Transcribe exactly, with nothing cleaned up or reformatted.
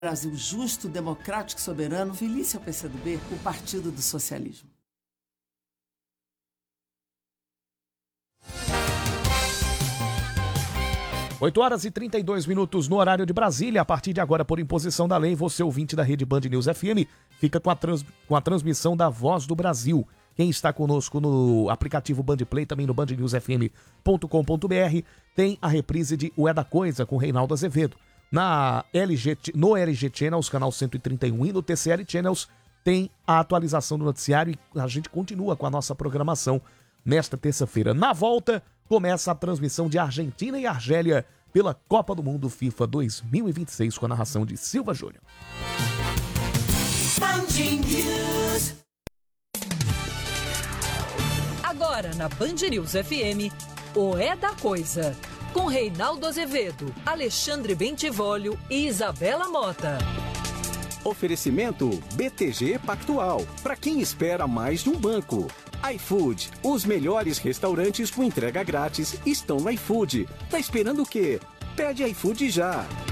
Brasil justo, democrático e soberano, vilia-se ao P C do B, o Partido do Socialismo. oito horas e trinta e dois minutos no horário de Brasília. A partir de agora, por imposição da lei, você, ouvinte da Rede Band News F M, fica com a, trans, com a transmissão da Voz do Brasil. Quem está conosco no aplicativo Band Play, também no band news f m ponto com ponto b r, tem a reprise de O É da Coisa, com Reinaldo Azevedo. Na L G, no L G Channels, canal cento e trinta e um, e no T C L Channels, tem a atualização do noticiário e a gente continua com a nossa programação nesta terça-feira. Na volta, começa a transmissão de Argentina e Argélia pela Copa do Mundo FIFA dois mil e vinte e seis, com a narração de Silva Júnior. Agora na Band News F M, O É da Coisa, com Reinaldo Azevedo, Alexandre Bentivolio e Isabela Mota. Oferecimento B T G Pactual, para quem espera mais de um banco. iFood, os melhores restaurantes com entrega grátis estão no iFood. Tá esperando o quê? Pede iFood já.